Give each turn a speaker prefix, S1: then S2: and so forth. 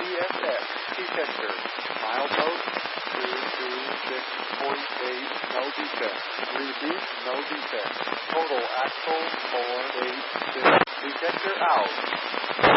S1: PSS detector. Milepost 226.8, no defect. Repeat, no defect. Total axle 486. Detector out.